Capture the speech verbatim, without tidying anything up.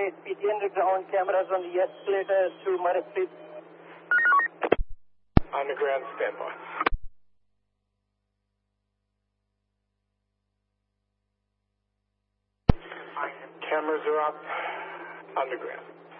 eight, P T underground cameras on the escalator to Murray Street. Underground, standby. Cameras are up. Underground.